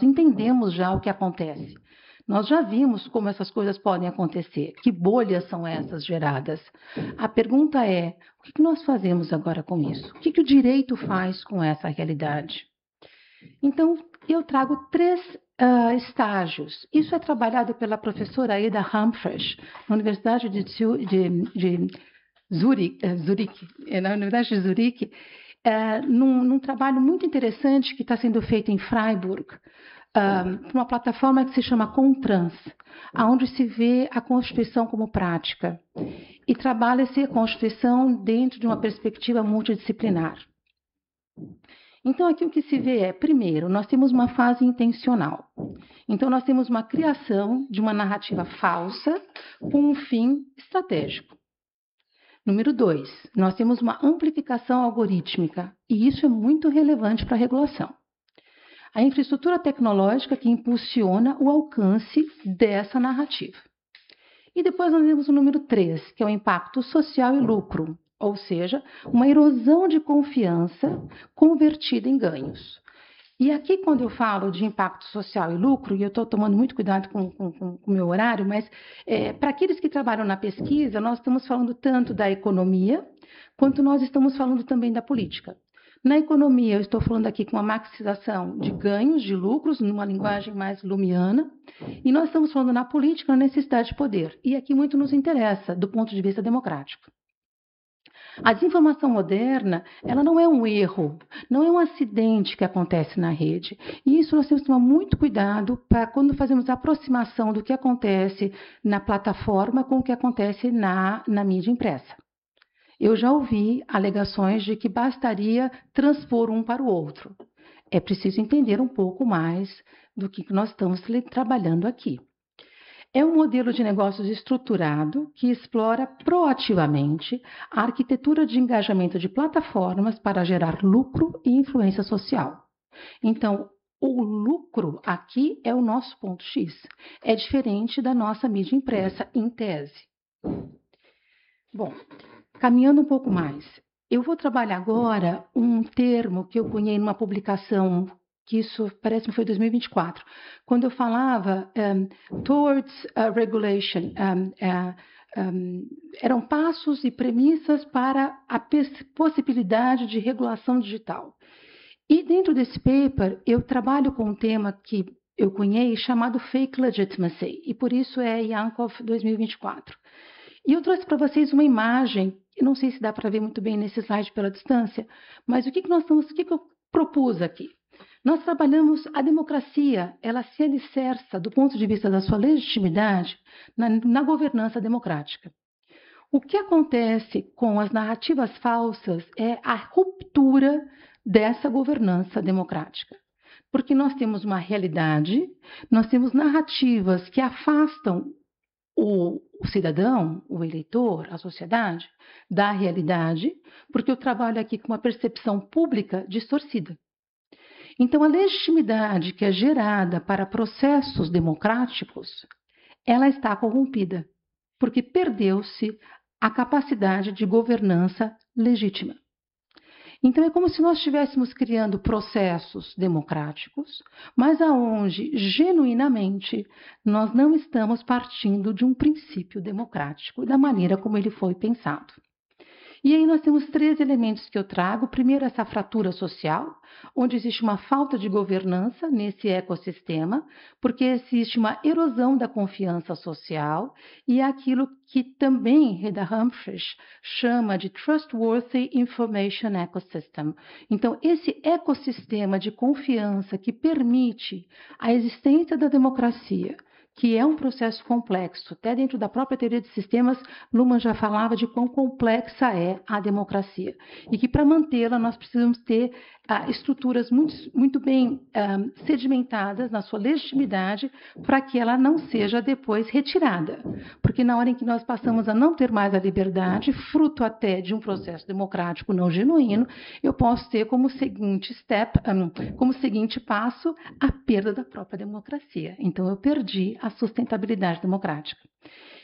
nós entendemos já o que acontece. Nós já vimos como essas coisas podem acontecer, que bolhas são essas geradas. A pergunta é, o que nós fazemos agora com isso? O que o direito faz com essa realidade? Então, eu trago 3 estágios. Isso é trabalhado pela professora Ada Humphreys, na Universidade de Zurique, na Universidade de Zurique, num trabalho muito interessante que está sendo feito em Freiburg, uma plataforma que se chama Contrans, onde se vê a Constituição como prática e trabalha-se a Constituição dentro de uma perspectiva multidisciplinar. Então, aqui o que se vê é, primeiro, nós temos uma fase intencional. Então, nós temos uma criação de uma narrativa falsa com um fim estratégico. Número 2, nós temos uma amplificação algorítmica, e isso é muito relevante para a regulação. A infraestrutura tecnológica que impulsiona o alcance dessa narrativa. E depois nós temos o número 3, que é o impacto social e lucro, ou seja, uma erosão de confiança convertida em ganhos. E aqui, quando eu falo de impacto social e lucro, e eu estou tomando muito cuidado com o meu horário, mas para aqueles que trabalham na pesquisa, nós estamos falando tanto da economia, quanto nós estamos falando também da política. Na economia, eu estou falando aqui com a maximização de ganhos, de lucros, numa linguagem mais lumiana, e nós estamos falando na política, na necessidade de poder. E aqui muito nos interessa, do ponto de vista democrático. A desinformação moderna, ela não é um erro, não é um acidente que acontece na rede. E isso nós temos que tomar muito cuidado para quando fazemos a aproximação do que acontece na plataforma com o que acontece na mídia impressa. Eu já ouvi alegações de que bastaria transpor um para o outro. É preciso entender um pouco mais do que nós estamos trabalhando aqui. É um modelo de negócios estruturado que explora proativamente a arquitetura de engajamento de plataformas para gerar lucro e influência social. Então, o lucro aqui é o nosso ponto X. É diferente da nossa mídia impressa, em tese. Bom, caminhando um pouco mais, eu vou trabalhar agora um termo que eu cunhei numa publicação, que isso parece que foi 2024, quando eu falava towards regulation, eram passos e premissas para a possibilidade de regulação digital. E dentro desse paper, eu trabalho com um tema que eu cunhei chamado Fake Legitimacy, e por isso é Yankov 2024. E eu trouxe para vocês uma imagem, eu não sei se dá para ver muito bem nesse slide pela distância, mas o que eu propus aqui? Nós trabalhamos a democracia, ela se alicerça do ponto de vista da sua legitimidade na governança democrática. O que acontece com as narrativas falsas é a ruptura dessa governança democrática. Porque nós temos uma realidade, nós temos narrativas que afastam o cidadão, o eleitor, a sociedade, da realidade, porque eu trabalho aqui com uma percepção pública distorcida. Então, a legitimidade que é gerada para processos democráticos, ela está corrompida, porque perdeu-se a capacidade de governança legítima. Então, é como se nós estivéssemos criando processos democráticos, mas aonde, genuinamente, nós não estamos partindo de um princípio democrático, da maneira como ele foi pensado. E aí nós temos 3 elementos que eu trago. Primeiro, essa fratura social, onde existe uma falta de governança nesse ecossistema, porque existe uma erosão da confiança social e é aquilo que também Reda Humphreys chama de Trustworthy Information Ecosystem. Então, esse ecossistema de confiança que permite a existência da democracia, que é um processo complexo. Até dentro da própria teoria de sistemas, Luhmann já falava de quão complexa é a democracia. E que para mantê-la nós precisamos ter estruturas muito bem sedimentadas na sua legitimidade para que ela não seja depois retirada. Porque na hora em que nós passamos a não ter mais a liberdade, fruto até de um processo democrático não genuíno, eu posso ter como seguinte como seguinte passo, a perda da própria democracia. Então eu perdi a sustentabilidade democrática.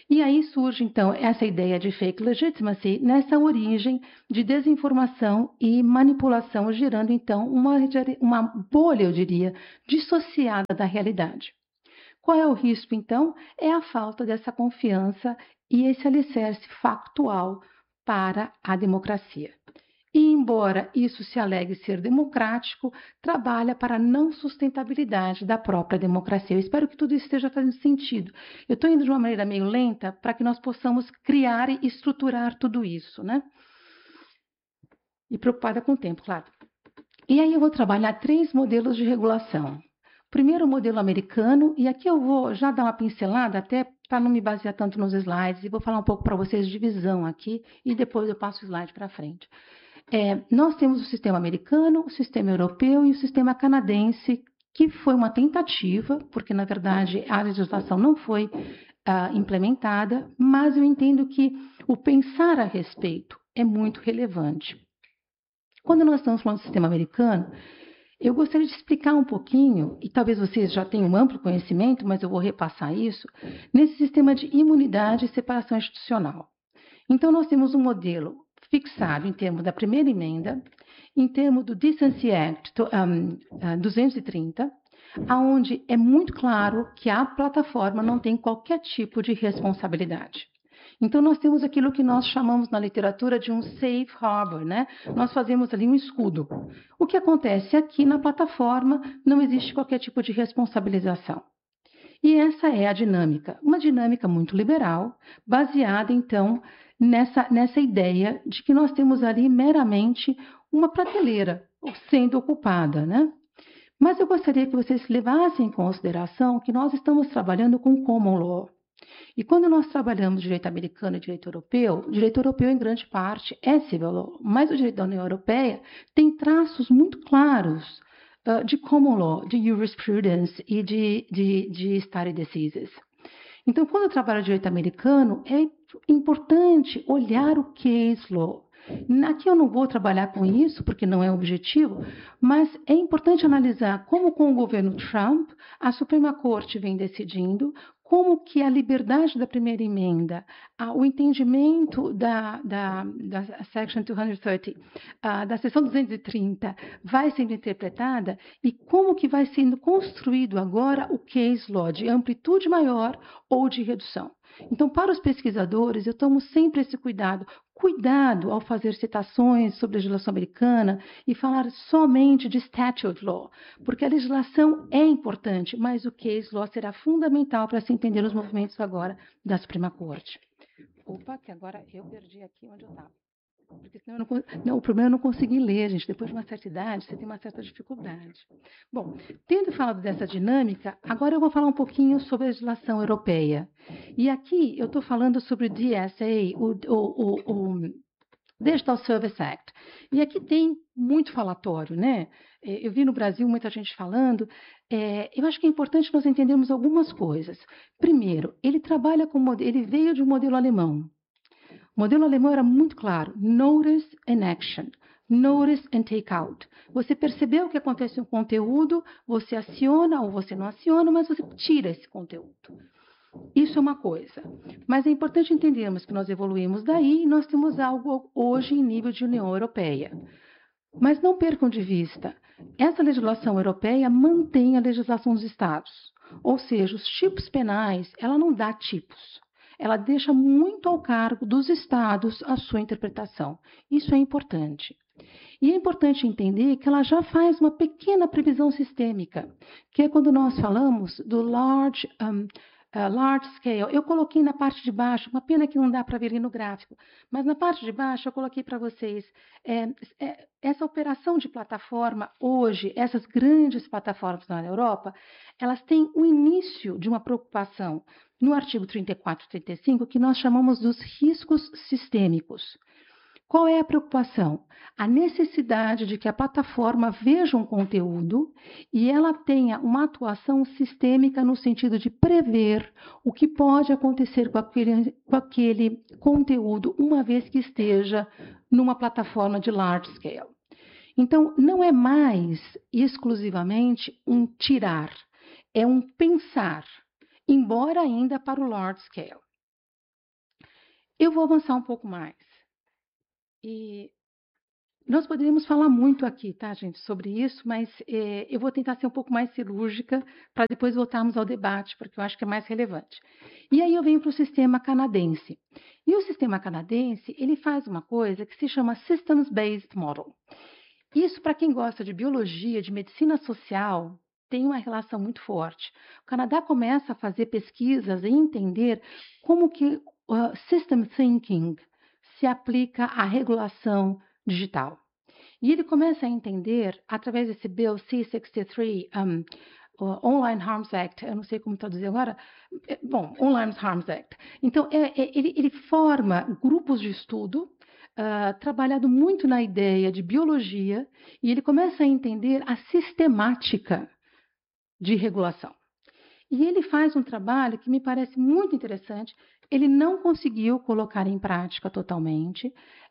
E aí surge, então, essa ideia de fake legitimacy nessa origem de desinformação e manipulação, gerando, então, uma bolha, eu diria, dissociada da realidade. Qual é o risco, então? É a falta dessa confiança e esse alicerce factual para a democracia. E, embora isso se alegue ser democrático, trabalha para a não sustentabilidade da própria democracia. Eu espero que tudo isso esteja fazendo sentido. Eu estou indo de uma maneira meio lenta para que nós possamos criar e estruturar tudo isso, né? E preocupada com o tempo, claro. E aí eu vou trabalhar 3 modelos de regulação. Primeiro, o modelo americano, e aqui eu vou já dar uma pincelada, até para não me basear tanto nos slides, e vou falar um pouco para vocês de visão aqui, e depois eu passo o slide para frente. Nós temos o sistema americano, o sistema europeu e o sistema canadense, que foi uma tentativa, porque na verdade a legislação não foi implementada, mas eu entendo que o pensar a respeito é muito relevante. Quando nós estamos falando do sistema americano, eu gostaria de explicar um pouquinho, e talvez vocês já tenham um amplo conhecimento, mas eu vou repassar isso, nesse sistema de imunidade e separação institucional. Então, nós temos um modelo fixado em termos da primeira emenda, em termos do Decency Act 230, onde é muito claro que a plataforma não tem qualquer tipo de responsabilidade. Então, nós temos aquilo que nós chamamos na literatura de um safe harbor, né? Nós fazemos ali um escudo. O que acontece aqui na plataforma não existe qualquer tipo de responsabilização. E essa é a dinâmica, uma dinâmica muito liberal, baseada, então, nessa ideia de que nós temos ali meramente uma prateleira sendo ocupada, né? Mas eu gostaria que vocês levassem em consideração que nós estamos trabalhando com common law. E quando nós trabalhamos direito americano e direito europeu em grande parte é civil law, mas o direito da União Europeia tem traços muito claros de common law, de jurisprudence e de stare decisis. Então, quando eu trabalho direito americano, é importante olhar o case law. Aqui eu não vou trabalhar com isso, porque não é o objetivo, mas é importante analisar como com o governo Trump, a Suprema Corte vem decidindo como que a liberdade da primeira emenda, o entendimento da Section 230, da seção 230, vai sendo interpretada e como que vai sendo construído agora o case law de amplitude maior ou de redução. Então, para os pesquisadores, eu tomo sempre esse cuidado ao fazer citações sobre a legislação americana e falar somente de statute law, porque a legislação é importante, mas o case law será fundamental para se entender os movimentos agora da Suprema Corte. Opa, que agora eu perdi aqui onde eu estava. Porque senão o problema é eu não conseguir ler, gente. Depois de uma certa idade, você tem uma certa dificuldade. Bom, tendo falado dessa dinâmica, agora eu vou falar um pouquinho sobre a legislação europeia. E aqui eu estou falando sobre o DSA, o Digital Service Act. E aqui tem muito falatório, né? Eu vi no Brasil muita gente falando. Eu acho que é importante nós entendermos algumas coisas. Primeiro, ele veio de um modelo alemão. O modelo alemão era muito claro: notice and action, notice and take out. Você percebeu o que acontece no conteúdo, você aciona ou você não aciona, mas você tira esse conteúdo. Isso é uma coisa. Mas é importante entendermos que nós evoluímos daí e nós temos algo hoje em nível de União Europeia. Mas não percam de vista, essa legislação europeia mantém a legislação dos Estados. Ou seja, os tipos penais, ela não dá tipos. Ela deixa muito ao cargo dos estados a sua interpretação. Isso é importante. E é importante entender que ela já faz uma pequena previsão sistêmica, que é quando nós falamos do large scale. Eu coloquei na parte de baixo, uma pena que não dá para ver ali no gráfico, mas na parte de baixo eu coloquei para vocês essa operação de plataforma hoje, essas grandes plataformas na Europa, elas têm o início de uma preocupação no artigo 34 e 35, que nós chamamos dos riscos sistêmicos. Qual é a preocupação? A necessidade de que a plataforma veja um conteúdo e ela tenha uma atuação sistêmica no sentido de prever o que pode acontecer com aquele conteúdo uma vez que esteja numa plataforma de large scale. Então, não é mais exclusivamente um tirar, é um pensar, embora ainda para o large scale. Eu vou avançar um pouco mais. E nós poderíamos falar muito aqui, tá, gente, sobre isso, mas eu vou tentar ser um pouco mais cirúrgica para depois voltarmos ao debate, porque eu acho que é mais relevante. E aí eu venho para o sistema canadense. E o sistema canadense, ele faz uma coisa que se chama Systems-Based Model. Isso, para quem gosta de biologia, de medicina social, tem uma relação muito forte. O Canadá começa a fazer pesquisas e entender como que system thinking se aplica à regulação digital. E ele começa a entender, através desse Bill C-63, o Online Harms Act, eu não sei como traduzir agora, bom, Online Harms Act. Então, ele forma grupos de estudo, trabalhado muito na ideia de biologia, e ele começa a entender a sistemática de regulação. E ele faz um trabalho que me parece muito interessante. Ele não conseguiu colocar em prática totalmente,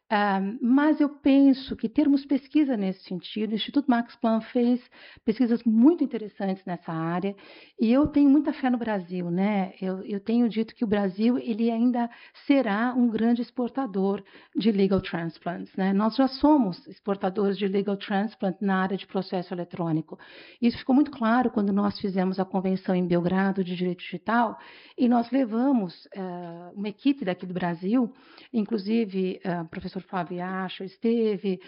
mas eu penso que termos pesquisa nesse sentido, o Instituto Max Planck fez pesquisas muito interessantes nessa área, e eu tenho muita fé no Brasil, né? Eu tenho dito que o Brasil ele ainda será um grande exportador de legal transplants, né? Nós já somos exportadores de legal transplant na área de processo eletrônico. Isso ficou muito claro quando nós fizemos a convenção em Belgrado de Direito Digital, e nós levamos uma equipe daqui do Brasil, inclusive o professor Flávio Acha esteve,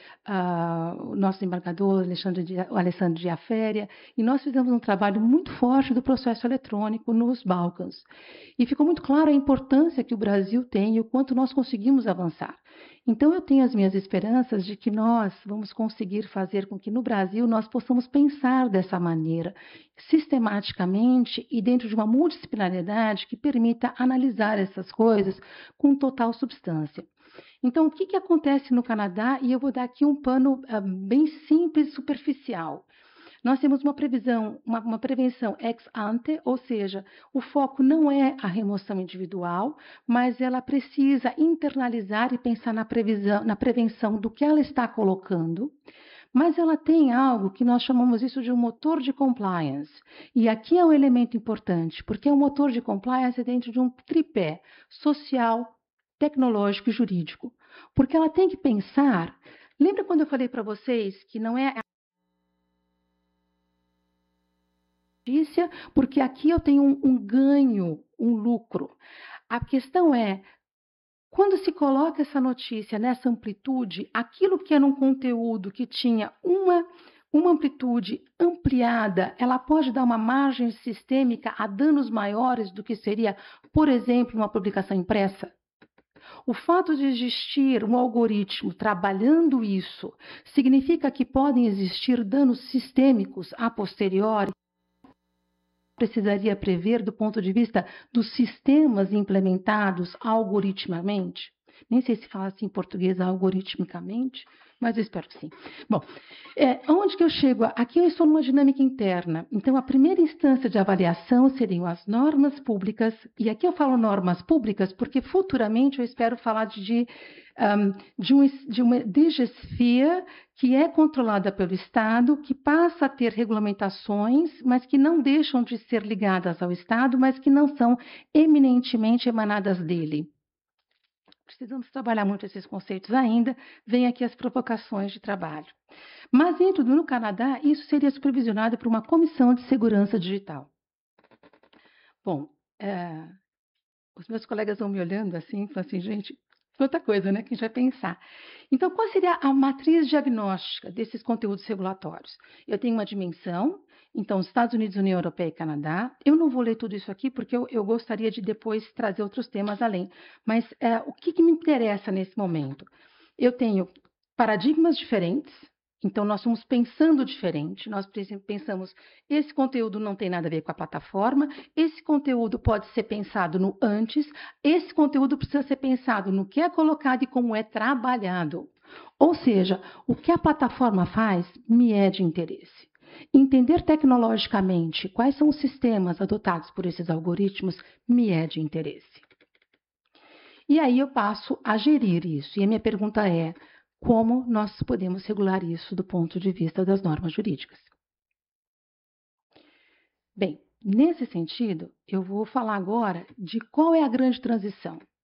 o nosso embargador o Alessandro Diaféria, e nós fizemos um trabalho muito forte do processo eletrônico nos Balcãs. E ficou muito claro a importância que o Brasil tem e o quanto nós conseguimos avançar. Então, eu tenho as minhas esperanças de que nós vamos conseguir fazer com que no Brasil nós possamos pensar dessa maneira, sistematicamente e dentro de uma multidisciplinaridade que permita analisar essas coisas com total substância. Então, o que acontece no Canadá? E eu vou dar aqui um pano bem simples e superficial. Nós temos uma prevenção ex ante, ou seja, o foco não é a remoção individual, mas ela precisa internalizar e pensar na prevenção do que ela está colocando. Mas ela tem algo que nós chamamos isso de um motor de compliance. E aqui é um elemento importante, porque o motor de compliance é dentro de um tripé social, tecnológico e jurídico. Porque ela tem que pensar. Lembra quando eu falei para vocês que não é notícia, porque aqui eu tenho um ganho, um lucro. A questão é, quando se coloca essa notícia nessa amplitude, aquilo que era um conteúdo que tinha uma amplitude ampliada, ela pode dar uma margem sistêmica a danos maiores do que seria, por exemplo, uma publicação impressa? O fato de existir um algoritmo trabalhando isso significa que podem existir danos sistêmicos a posteriori? Precisaria prever do ponto de vista dos sistemas implementados algoritmicamente? Nem sei se fala assim em português algoritmicamente, mas eu espero que sim. Bom, onde que eu chego? Aqui eu estou numa dinâmica interna. Então, a primeira instância de avaliação seriam as normas públicas, e aqui eu falo normas públicas porque futuramente eu espero falar de uma DGSFIA que é controlada pelo Estado, que passa a ter regulamentações, mas que não deixam de ser ligadas ao Estado, mas que não são eminentemente emanadas dele. Precisamos trabalhar muito esses conceitos ainda, vem aqui as provocações de trabalho. Mas dentro no Canadá, isso seria supervisionado por uma comissão de segurança digital. Bom, os meus colegas vão me olhando assim, falam assim, gente, outra coisa, né, que a gente vai pensar. Então, qual seria a matriz diagnóstica desses conteúdos regulatórios? Eu tenho uma dimensão, então, Estados Unidos, União Europeia e Canadá. Eu não vou ler tudo isso aqui, porque eu gostaria de depois trazer outros temas além. Mas o que me interessa nesse momento? Eu tenho paradigmas diferentes, então nós estamos pensando diferente, nós pensamos, esse conteúdo não tem nada a ver com a plataforma, esse conteúdo pode ser pensado no antes, esse conteúdo precisa ser pensado no que é colocado e como é trabalhado. Ou seja, o que a plataforma faz me é de interesse. Entender tecnologicamente quais são os sistemas adotados por esses algoritmos me é de interesse. E aí eu passo a gerir isso. E a minha pergunta é, como nós podemos regular isso do ponto de vista das normas jurídicas? Bem, nesse sentido, eu vou falar agora de qual é a grande transição.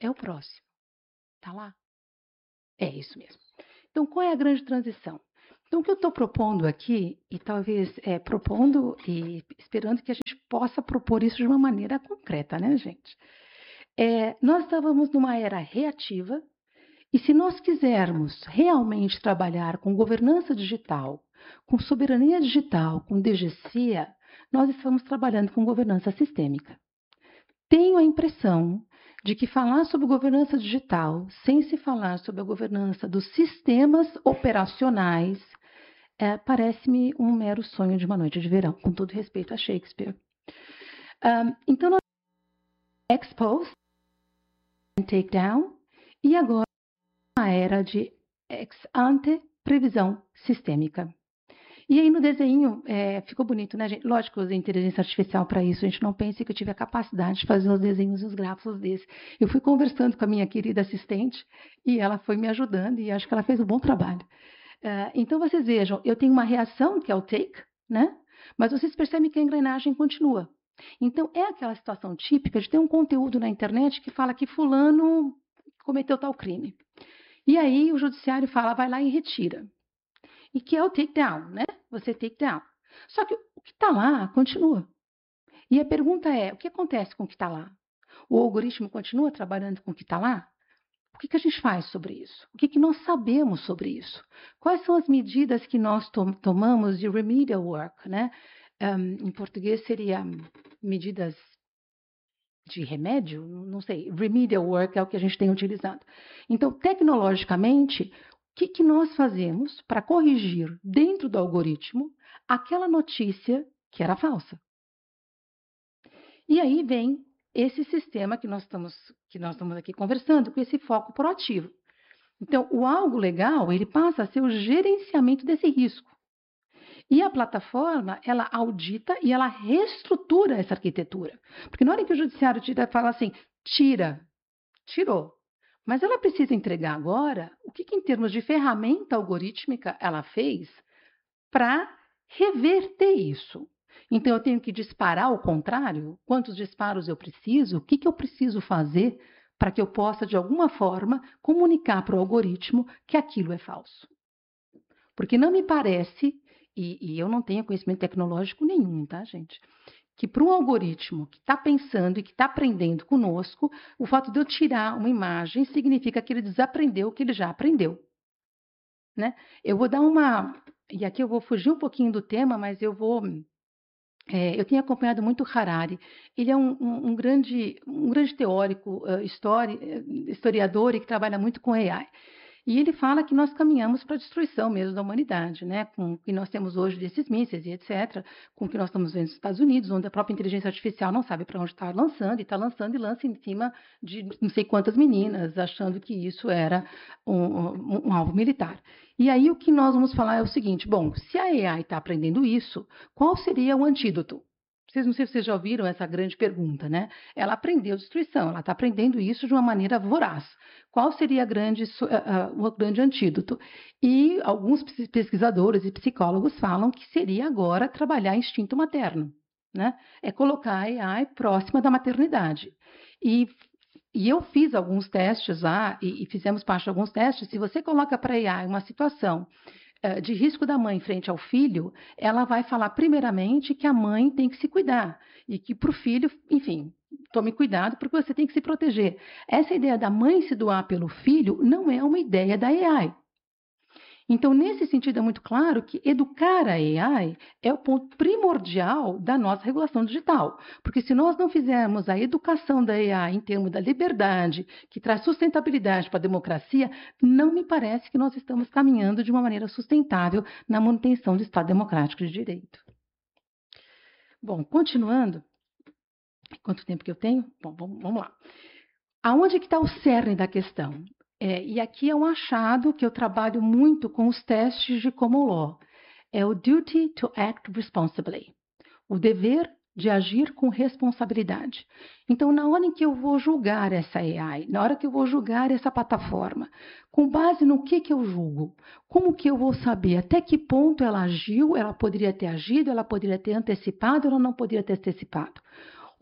é o próximo. Tá lá? É isso mesmo. Então, qual é a grande transição? Então, o que eu estou propondo aqui, e talvez propondo e esperando que a gente possa propor isso de uma maneira concreta, né, gente? Nós estávamos numa era reativa, e se nós quisermos realmente trabalhar com governança digital, com soberania digital, com DGCIA, nós estamos trabalhando com governança sistêmica. Tenho a impressão de que falar sobre governança digital, sem se falar sobre a governança dos sistemas operacionais, parece-me um mero sonho de uma noite de verão, com todo respeito a Shakespeare. Então, nós temos expose and take down, e agora a era de ex ante previsão sistêmica. E aí no desenho, ficou bonito, né, gente? Lógico que eu usei inteligência artificial para isso, a gente não pense que eu tive a capacidade de fazer os desenhos e os gráficos desse. Eu fui conversando com a minha querida assistente e ela foi me ajudando e acho que ela fez um bom trabalho. Então vocês vejam, eu tenho uma reação, que é o take, né? Mas vocês percebem que a engrenagem continua. Então é aquela situação típica de ter um conteúdo na internet que fala que fulano cometeu tal crime. E aí o judiciário fala, vai lá e retira. E que é o takedown, né? Você take down. Só que o que está lá continua. E a pergunta é, o que acontece com o que está lá? O algoritmo continua trabalhando com o que está lá? O que a gente faz sobre isso? O que nós sabemos sobre isso? Quais são as medidas que nós tomamos de remedial work, né? Em português seria medidas de remédio? Não sei. Remedial work é o que a gente tem utilizado. Então, tecnologicamente, o que nós fazemos para corrigir dentro do algoritmo aquela notícia que era falsa? E aí vem esse sistema que nós estamos aqui conversando, com esse foco proativo. Então, o algo legal, ele passa a ser o gerenciamento desse risco. E a plataforma, ela audita e ela reestrutura essa arquitetura. Porque na hora que o judiciário fala assim, tirou. Mas ela precisa entregar agora o que em termos de ferramenta algorítmica ela fez para reverter isso. Então, eu tenho que disparar ao contrário? Quantos disparos eu preciso? O que eu preciso fazer para que eu possa, de alguma forma, comunicar para o algoritmo que aquilo é falso? Porque não me parece, e eu não tenho conhecimento tecnológico nenhum, tá, gente? Que para um algoritmo que está pensando e que está aprendendo conosco, o fato de eu tirar uma imagem significa que ele desaprendeu o que ele já aprendeu. Né? Eu vou dar e aqui eu vou fugir um pouquinho do tema, mas eu tenho acompanhado muito Harari. Ele é um grande teórico, historiador e que trabalha muito com AI. E ele fala que nós caminhamos para a destruição mesmo da humanidade, né? Com o que nós temos hoje desses mísseis e etc., com o que nós estamos vendo nos Estados Unidos, onde a própria inteligência artificial não sabe para onde está lançando, e está lançando e lança em cima de não sei quantas meninas, achando que isso era um alvo militar. E aí o que nós vamos falar é o seguinte, bom, se a AI está aprendendo isso, qual seria o antídoto? Não sei se vocês já ouviram essa grande pergunta, né? Ela aprendeu destruição, ela está aprendendo isso de uma maneira voraz. Qual seria o grande antídoto? E alguns pesquisadores e psicólogos falam que seria agora trabalhar instinto materno, né? É colocar a AI próxima da maternidade. E eu fiz alguns testes lá, e fizemos parte de alguns testes. Se você coloca para a AI uma situação de risco da mãe frente ao filho, ela vai falar primeiramente que a mãe tem que se cuidar e que para o filho, enfim, tome cuidado porque você tem que se proteger. Essa ideia da mãe se doar pelo filho não é uma ideia da AI. Então, nesse sentido, é muito claro que educar a AI é o ponto primordial da nossa regulação digital. Porque se nós não fizermos a educação da AI em termos da liberdade, que traz sustentabilidade para a democracia, não me parece que nós estamos caminhando de uma maneira sustentável na manutenção do Estado democrático de direito. Bom, continuando. Quanto tempo que eu tenho? Bom, vamos lá. Aonde que está o cerne da questão? E aqui é um achado que eu trabalho muito com os testes de common law. É o duty to act responsibly. O dever de agir com responsabilidade. Então, na hora em que eu vou julgar essa AI, na hora que eu vou julgar essa plataforma, com base no que eu julgo? Como que eu vou saber até que ponto ela agiu, ela poderia ter agido, ela poderia ter antecipado, ela não poderia ter antecipado?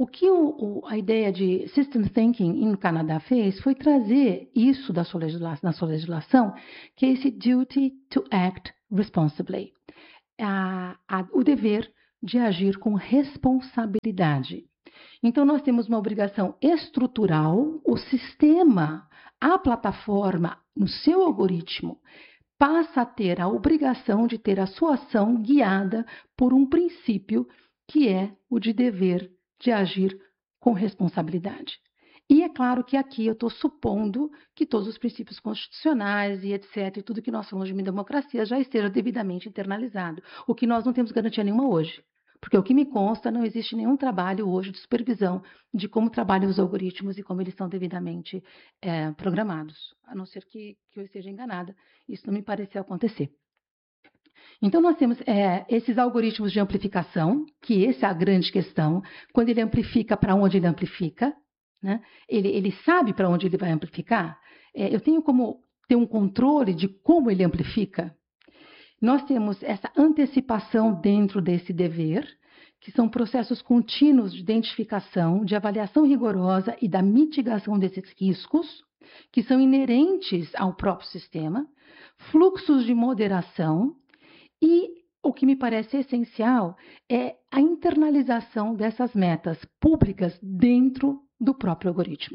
O que a ideia de System Thinking no Canadá fez foi trazer isso da na sua legislação, que é esse Duty to Act Responsibly, o dever de agir com responsabilidade. Então, nós temos uma obrigação estrutural, o sistema, a plataforma, no seu algoritmo, passa a ter a obrigação de ter a sua ação guiada por um princípio que é o de dever de agir com responsabilidade. E é claro que aqui eu estou supondo que todos os princípios constitucionais e etc., e tudo que nós falamos de democracia já esteja devidamente internalizado, o que nós não temos garantia nenhuma hoje. Porque o que me consta, não existe nenhum trabalho hoje de supervisão de como trabalham os algoritmos e como eles são devidamente programados, a não ser que eu esteja enganada. Isso não me pareceu acontecer. Então, nós temos esses algoritmos de amplificação, que essa é a grande questão. Quando ele amplifica, para onde ele amplifica? Né? Ele sabe para onde ele vai amplificar? Eu tenho como ter um controle de como ele amplifica? Nós temos essa antecipação dentro desse dever, que são processos contínuos de identificação, de avaliação rigorosa e da mitigação desses riscos, que são inerentes ao próprio sistema, fluxos de moderação e, o que me parece essencial, é a internalização dessas metas públicas dentro do próprio algoritmo.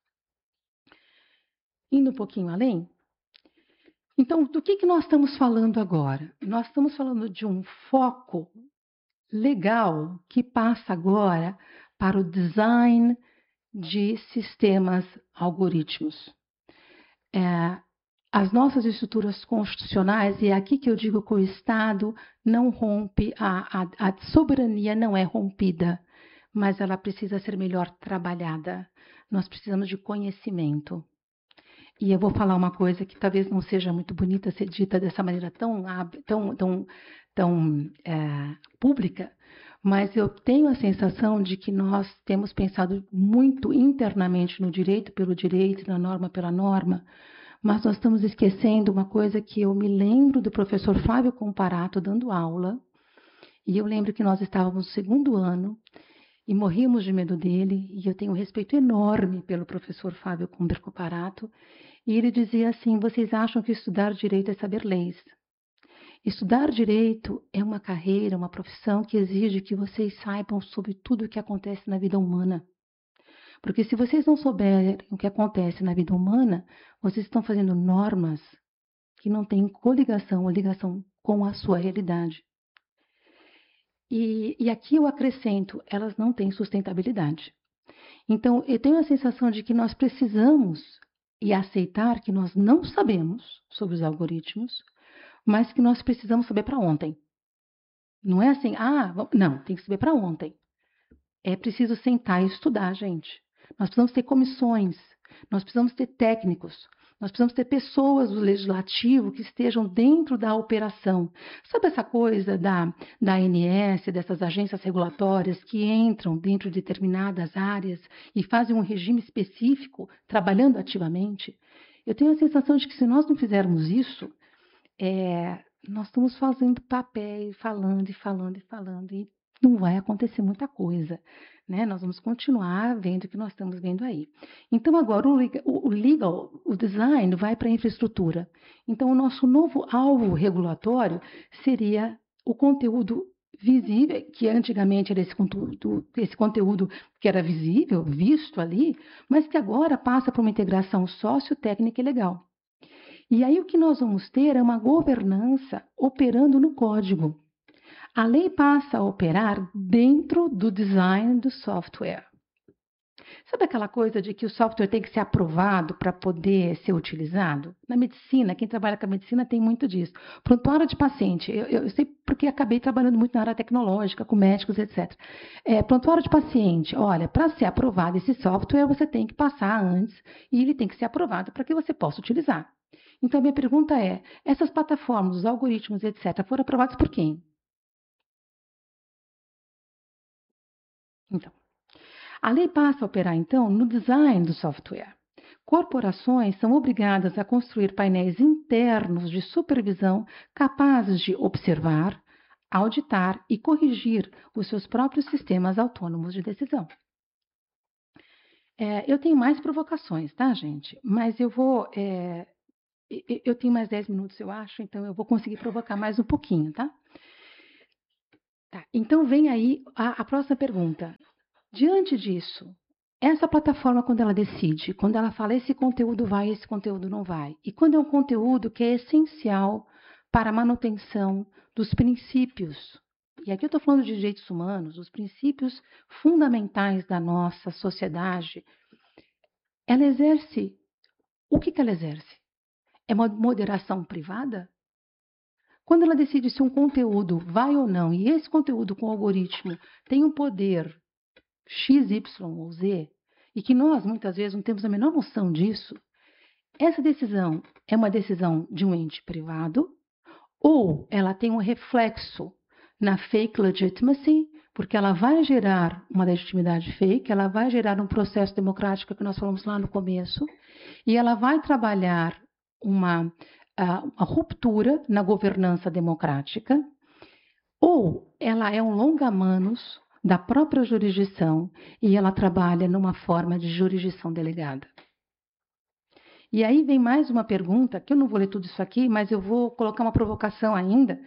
Indo um pouquinho além, então, do que nós estamos falando agora? Nós estamos falando de um foco legal que passa agora para o design de sistemas algoritmos. As nossas estruturas constitucionais, e é aqui que eu digo que o Estado não rompe, a soberania não é rompida, mas ela precisa ser melhor trabalhada. Nós precisamos de conhecimento. E eu vou falar uma coisa que talvez não seja muito bonita ser dita dessa maneira tão pública, mas eu tenho a sensação de que nós temos pensado muito internamente no direito pelo direito, na norma pela norma, mas nós estamos esquecendo uma coisa que eu me lembro do professor Fábio Comparato dando aula, e eu lembro que nós estávamos no segundo ano, e morríamos de medo dele, e eu tenho um respeito enorme pelo professor Fábio Comparato, e ele dizia assim: vocês acham que estudar direito é saber leis. Estudar direito é uma carreira, uma profissão que exige que vocês saibam sobre tudo o que acontece na vida humana. Porque se vocês não souberem o que acontece na vida humana, vocês estão fazendo normas que não têm coligação ou ligação com a sua realidade. E aqui eu acrescento, elas não têm sustentabilidade. Então, eu tenho a sensação de que nós precisamos aceitar que nós não sabemos sobre os algoritmos, mas que nós precisamos saber para ontem. Não é assim, não, tem que saber para ontem. É preciso sentar e estudar, gente. Nós precisamos ter comissões, nós precisamos ter técnicos, nós precisamos ter pessoas do legislativo que estejam dentro da operação. Sabe essa coisa da ANS, dessas agências regulatórias que entram dentro de determinadas áreas e fazem um regime específico, trabalhando ativamente? Eu tenho a sensação de que se nós não fizermos isso, nós estamos fazendo papel, falando e não vai acontecer muita coisa, né? Nós vamos continuar vendo o que nós estamos vendo aí. Então, agora, o design vai para a infraestrutura. Então, o nosso novo alvo regulatório seria o conteúdo visível, que antigamente era esse conteúdo que era visível, visto ali, mas que agora passa por uma integração sócio-técnica e legal. E aí o que nós vamos ter é uma governança operando no código. A lei passa a operar dentro do design do software. Sabe aquela coisa de que o software tem que ser aprovado para poder ser utilizado? Na medicina, quem trabalha com a medicina tem muito disso. Prontuário de paciente, eu sei porque acabei trabalhando muito na área tecnológica, com médicos, etc. Prontuário de paciente, olha, para ser aprovado esse software, você tem que passar antes e ele tem que ser aprovado para que você possa utilizar. Então, a minha pergunta é, essas plataformas, os algoritmos, etc., foram aprovados por quem? Então, a lei passa a operar, então, no design do software. Corporações são obrigadas a construir painéis internos de supervisão capazes de observar, auditar e corrigir os seus próprios sistemas autônomos de decisão. Eu tenho mais provocações, tá, gente? Mas eu vou. Eu tenho mais 10 minutos, eu acho, então eu vou conseguir provocar mais um pouquinho, tá? Tá, então vem aí a próxima pergunta. Diante disso, essa plataforma, quando ela decide, quando ela fala esse conteúdo vai, esse conteúdo não vai, e quando é um conteúdo que é essencial para a manutenção dos princípios, e aqui eu estou falando de direitos humanos, os princípios fundamentais da nossa sociedade, ela exerce. O que ela exerce? É uma moderação privada? Quando ela decide se um conteúdo vai ou não, e esse conteúdo com algoritmo tem um poder X, Y ou Z, e que nós muitas vezes não temos a menor noção disso, essa decisão é uma decisão de um ente privado ou ela tem um reflexo na fake legitimacy, porque ela vai gerar uma legitimidade fake, ela vai gerar um processo democrático que nós falamos lá no começo, e ela vai trabalhar uma ruptura na governança democrática, ou ela é um longa-manos da própria jurisdição e ela trabalha numa forma de jurisdição delegada. E aí vem mais uma pergunta, que eu não vou ler tudo isso aqui, mas eu vou colocar uma provocação ainda.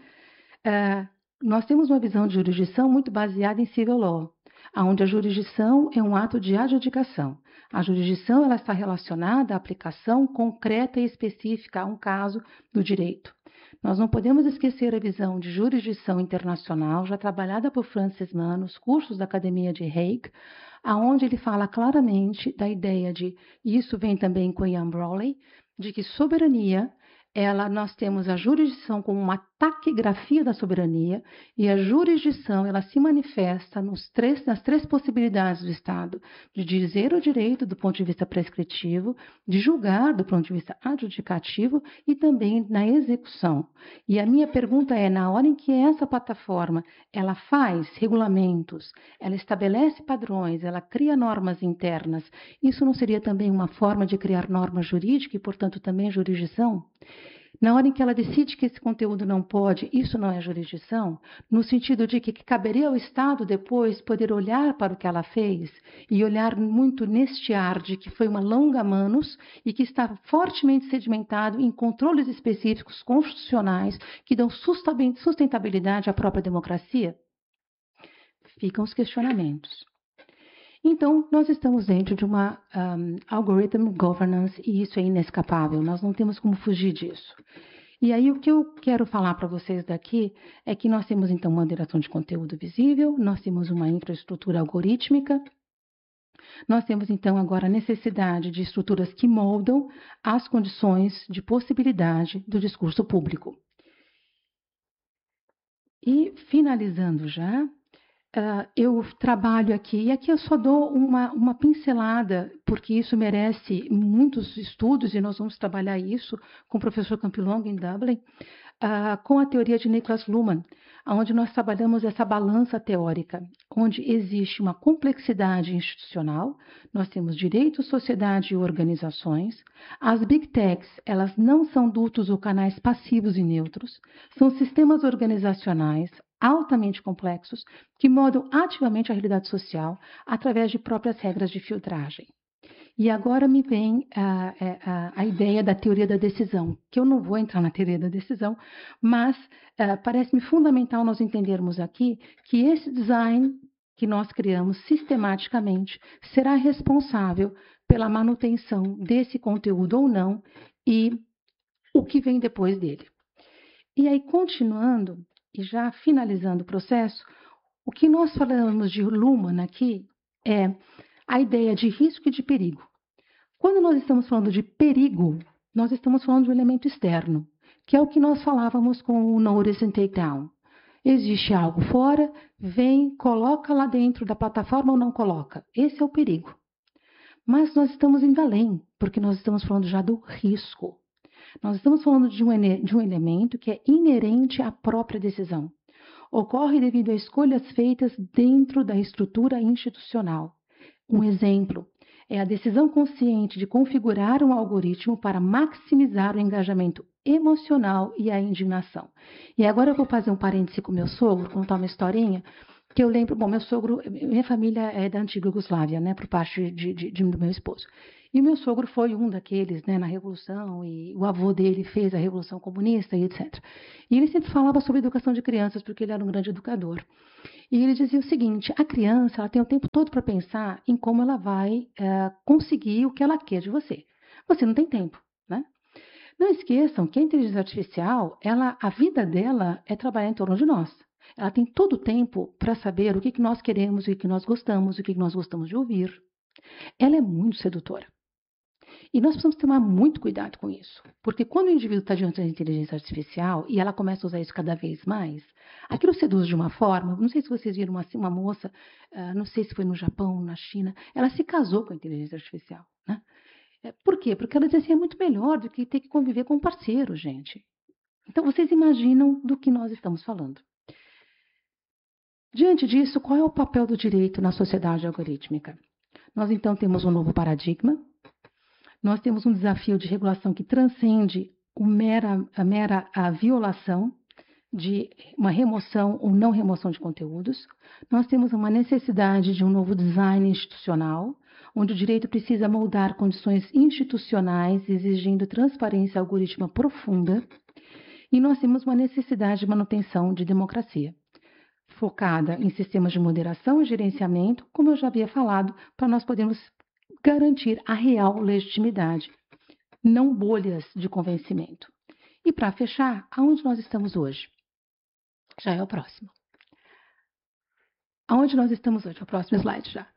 Nós temos uma visão de jurisdição muito baseada em civil law, onde a jurisdição é um ato de adjudicação. A jurisdição ela está relacionada à aplicação concreta e específica a um caso do direito. Nós não podemos esquecer a visão de jurisdição internacional, já trabalhada por Francis Mann nos cursos da Academia de Hague, aonde ele fala claramente da ideia de, e isso vem também com Ian Brawley, de que soberania, nós temos a jurisdição como uma taquigrafia da soberania, e a jurisdição ela se manifesta nas três possibilidades do Estado, de dizer o direito do ponto de vista prescritivo, de julgar do ponto de vista adjudicativo e também na execução. E a minha pergunta é, na hora em que essa plataforma ela faz regulamentos, ela estabelece padrões, ela cria normas internas, isso não seria também uma forma de criar norma jurídica e, portanto, também jurisdição? Na hora em que ela decide que esse conteúdo não pode, isso não é jurisdição, no sentido de que caberia ao Estado depois poder olhar para o que ela fez e olhar muito neste ar de que foi uma longa-manos e que está fortemente sedimentado em controles específicos constitucionais que dão sustentabilidade à própria democracia? Ficam os questionamentos. Então, nós estamos dentro de uma algorithm governance e isso é inescapável, nós não temos como fugir disso. E aí, o que eu quero falar para vocês daqui é que nós temos, então, moderação de conteúdo visível, nós temos uma infraestrutura algorítmica, nós temos, então, agora a necessidade de estruturas que moldam as condições de possibilidade do discurso público. E, finalizando já, eu trabalho aqui, e aqui eu só dou uma pincelada, porque isso merece muitos estudos, e nós vamos trabalhar isso com o professor Campilongo em Dublin, com a teoria de Niklas Luhmann, onde nós trabalhamos essa balança teórica, onde existe uma complexidade institucional, nós temos direito, sociedade e organizações, as Big Techs, elas não são dutos ou canais passivos e neutros, são sistemas organizacionais, altamente complexos, que moldam ativamente a realidade social através de próprias regras de filtragem. E agora me vem a ideia da teoria da decisão, que eu não vou entrar na teoria da decisão, mas parece-me fundamental nós entendermos aqui que esse design que nós criamos sistematicamente será responsável pela manutenção desse conteúdo ou não e o que vem depois dele. E aí, continuando, e já finalizando o processo, o que nós falamos de Luhmann aqui é a ideia de risco e de perigo. Quando nós estamos falando de perigo, nós estamos falando de um elemento externo, que é o que nós falávamos com o Notice and Takedown. Existe algo fora, vem, coloca lá dentro da plataforma ou não coloca. Esse é o perigo. Mas nós estamos indo além, porque nós estamos falando já do risco. Nós estamos falando de um elemento que é inerente à própria decisão. Ocorre devido a escolhas feitas dentro da estrutura institucional. Um exemplo é a decisão consciente de configurar um algoritmo para maximizar o engajamento emocional e a indignação. E agora eu vou fazer um parêntese com meu sogro, contar uma historinha, que eu lembro, bom, meu sogro, minha família é da antiga Iugoslávia, né, por parte do meu esposo. E o meu sogro foi um daqueles, né, na Revolução, e o avô dele fez a Revolução Comunista e etc. E ele sempre falava sobre educação de crianças, porque ele era um grande educador. E ele dizia o seguinte: a criança ela tem o tempo todo para pensar em como ela vai conseguir o que ela quer de você. Você não tem tempo, né? Não esqueçam que a inteligência artificial, a vida dela é trabalhar em torno de nós. Ela tem todo o tempo para saber o que, que nós queremos, o que nós gostamos, o que nós gostamos de ouvir. Ela é muito sedutora. E nós precisamos tomar muito cuidado com isso. Porque quando o indivíduo está diante da inteligência artificial e ela começa a usar isso cada vez mais, aquilo seduz de uma forma. Não sei se vocês viram uma moça, não sei se foi no Japão, na China, ela se casou com a inteligência artificial. Né? Por quê? Porque ela dizia assim, é muito melhor do que ter que conviver com um parceiro, gente. Então, vocês imaginam do que nós estamos falando. Diante disso, qual é o papel do direito na sociedade algorítmica? Nós, então, temos um novo paradigma. Nós temos um desafio de regulação que transcende a violação de uma remoção ou não remoção de conteúdos. Nós temos uma necessidade de um novo design institucional, onde o direito precisa moldar condições institucionais, exigindo transparência algorítmica profunda. E nós temos uma necessidade de manutenção de democracia, focada em sistemas de moderação e gerenciamento, como eu já havia falado, para nós podermos garantir a real legitimidade, não bolhas de convencimento. E para fechar, aonde nós estamos hoje? Já é o próximo. Aonde nós estamos hoje? É o próximo slide já.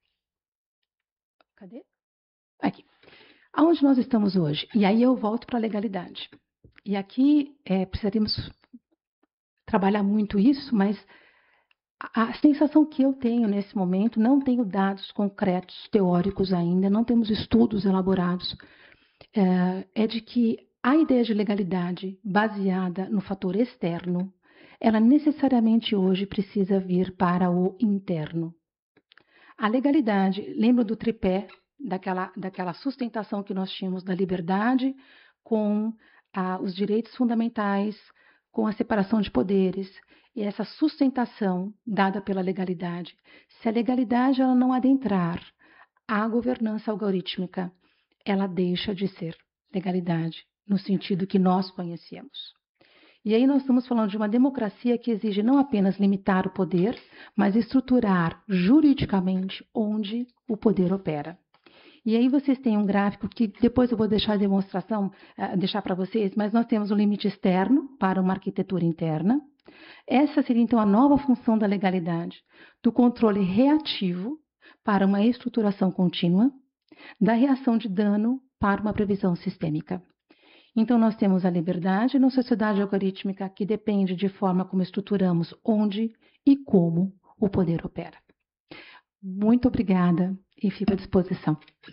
Cadê? Aqui. Aonde nós estamos hoje? E aí eu volto para a legalidade. E aqui precisaríamos trabalhar muito isso, mas a sensação que eu tenho nesse momento, não tenho dados concretos, teóricos ainda, não temos estudos elaborados, é de que a ideia de legalidade baseada no fator externo, ela necessariamente hoje precisa vir para o interno. A legalidade, lembra do tripé, daquela sustentação que nós tínhamos da liberdade com os direitos fundamentais, com a separação de poderes, e essa sustentação dada pela legalidade. Se a legalidade ela não adentrar a governança algorítmica, ela deixa de ser legalidade, no sentido que nós conhecemos. E aí nós estamos falando de uma democracia que exige não apenas limitar o poder, mas estruturar juridicamente onde o poder opera. E aí vocês têm um gráfico que depois eu vou deixar a demonstração, deixar para vocês, mas nós temos um limite externo para uma arquitetura interna. Essa seria então a nova função da legalidade, do controle reativo para uma estruturação contínua, da reação de dano para uma previsão sistêmica. Então, nós temos a liberdade na sociedade algorítmica que depende de forma como estruturamos onde e como o poder opera. Muito obrigada e fico à disposição.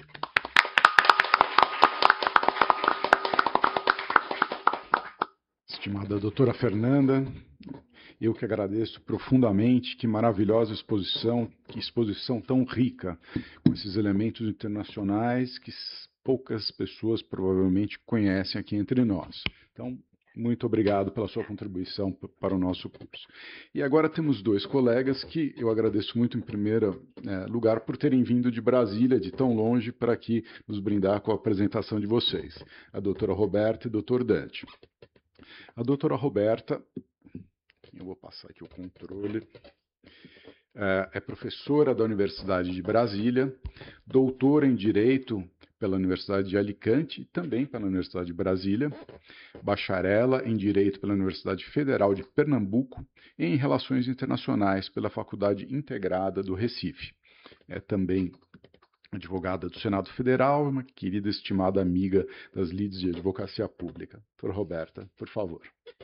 Estimada doutora Fernanda, eu que agradeço profundamente, que maravilhosa exposição, que exposição tão rica, com esses elementos internacionais que poucas pessoas provavelmente conhecem aqui entre nós. Então, muito obrigado pela sua contribuição para o nosso curso. E agora temos dois colegas que eu agradeço muito em primeiro lugar por terem vindo de Brasília, de tão longe, para aqui nos brindar com a apresentação de vocês, a doutora Roberta e o doutor Dante. A doutora Roberta, eu vou passar aqui o controle, é professora da Universidade de Brasília, doutora em Direito pela Universidade de Alicante e também pela Universidade de Brasília, bacharela em Direito pela Universidade Federal de Pernambuco e em Relações Internacionais pela Faculdade Integrada do Recife. É também advogada do Senado Federal, uma querida, estimada amiga das lides de advocacia pública. Doutora Roberta, por favor.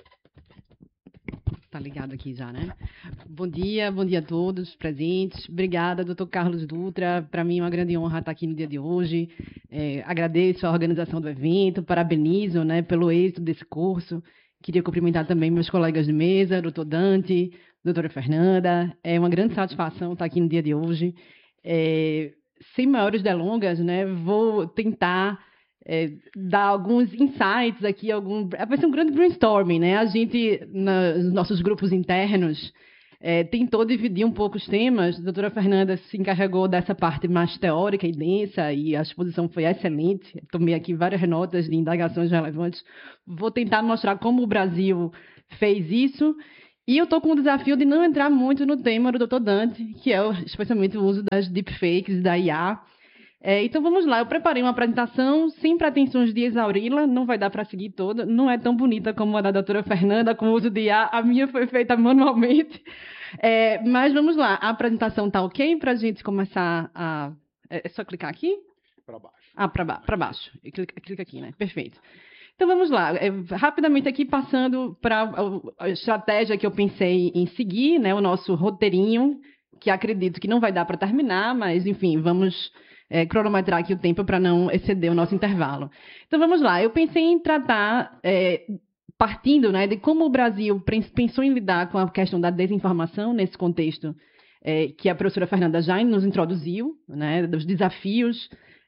Tá ligado aqui já, né? Bom dia a todos presentes. Obrigada, doutor Carlos Dutra. Para mim é uma grande honra estar aqui no dia de hoje. Agradeço a organização do evento, parabenizo, né, pelo êxito desse curso. Queria cumprimentar também meus colegas de mesa, doutor Dante, doutora Fernanda. É uma grande satisfação estar aqui no dia de hoje. Sem maiores delongas, né, vou tentar dar alguns insights aqui, vai ser um grande brainstorming, né? A gente, nos nossos grupos internos, tentou dividir um pouco os temas. A doutora Fernanda se encarregou dessa parte mais teórica e densa, e a exposição foi excelente. Tomei aqui várias notas de indagações relevantes. Vou tentar mostrar como o Brasil fez isso. E eu estou com o desafio de não entrar muito no tema do Dr. Dante, que é especialmente o uso das deepfakes, da IA. Então, vamos lá. Eu preparei uma apresentação sem pretensões de exauri-la, não vai dar para seguir toda, não é tão bonita como a da doutora Fernanda, com o uso de IA, a minha foi feita manualmente. Mas vamos lá, a apresentação está ok para a gente começar a... É só clicar aqui? Para baixo. Para baixo. Clica aqui, né? Perfeito. Então, vamos lá. Rapidamente aqui, passando para a estratégia que eu pensei em seguir, né? O nosso roteirinho, que acredito que não vai dar para terminar, mas, enfim, vamos cronometrar aqui o tempo para não exceder o nosso intervalo. Então, vamos lá. Eu pensei em tratar, partindo, né, de como o Brasil pensou em lidar com a questão da desinformação nesse contexto que a professora Fernanda já nos introduziu, né, dos desafios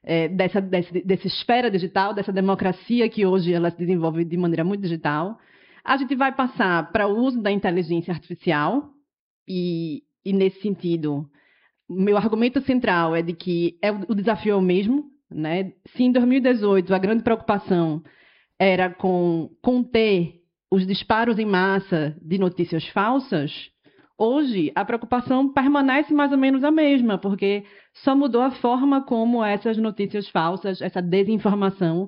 dessa esfera digital, dessa democracia que hoje ela se desenvolve de maneira muito digital. A gente vai passar para o uso da inteligência artificial e nesse sentido, o meu argumento central é de que o desafio é o mesmo, né? Se em 2018 a grande preocupação era com conter os disparos em massa de notícias falsas, hoje a preocupação permanece mais ou menos a mesma, porque só mudou a forma como essas notícias falsas, essa desinformação,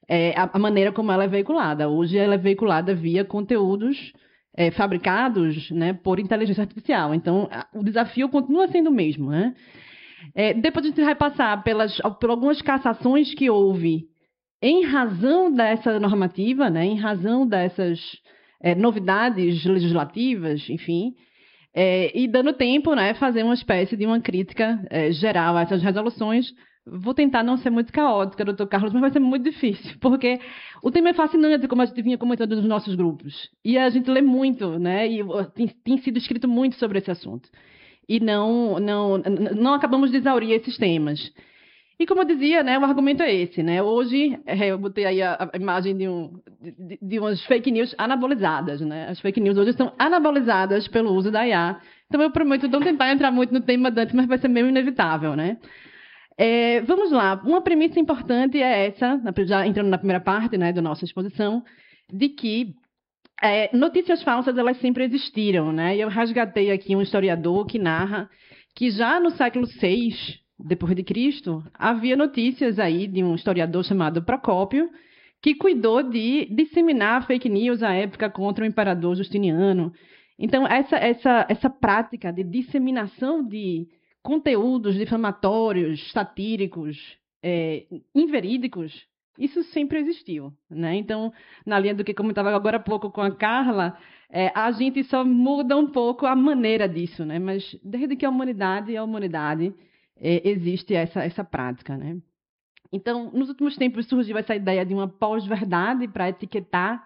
a maneira como ela é veiculada. Hoje ela é veiculada via conteúdos fabricados, né, por inteligência artificial. Então, o desafio continua sendo o mesmo, né? Depois a gente vai passar por algumas cassações que houve em razão dessa normativa, né, em razão dessas novidades legislativas, enfim, e dando tempo, né, fazer uma espécie de uma crítica geral a essas resoluções. Vou tentar não ser muito caótica, doutor Carlos, mas vai ser muito difícil, porque o tema é fascinante, como a gente vinha comentando nos nossos grupos. E a gente lê muito, né? E tem sido escrito muito sobre esse assunto. E não acabamos de exaurir esses temas. E como eu dizia, né, o argumento é esse, né? Hoje, eu botei aí a imagem de umas fake news anabolizadas, né? As fake news hoje estão anabolizadas pelo uso da IA. Então eu prometo não tentar entrar muito no tema Dante, mas vai ser meio inevitável, né? Vamos lá. Uma premissa importante é essa, já entrando na primeira parte, né, da nossa exposição, de que notícias falsas elas sempre existiram, né? E eu resgatei aqui um historiador que narra que já no século VI depois de Cristo, havia notícias aí de um historiador chamado Procópio, que cuidou de disseminar fake news à época contra o imperador Justiniano. Então, essa prática de disseminação de conteúdos difamatórios, satíricos, inverídicos, isso sempre existiu, né? Então, na linha do que comentava agora há pouco com a Carla, a gente só muda um pouco a maneira disso, né? Mas desde que a humanidade é a humanidade, existe essa prática, né? Então, nos últimos tempos surgiu essa ideia de uma pós-verdade para etiquetar